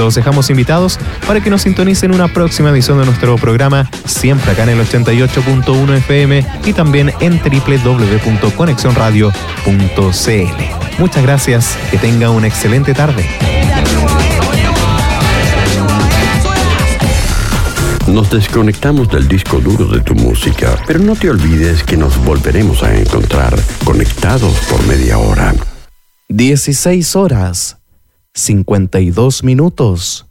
Los dejamos invitados para que nos sintonicen una próxima edición de nuestro programa, siempre acá en el 88.1 FM y también en www.conexionradio.cl. Muchas gracias, que tenga una excelente tarde. Nos desconectamos del disco duro de tu música, pero no te olvides que nos volveremos a encontrar conectados por media hora. 16 horas, 52 minutos.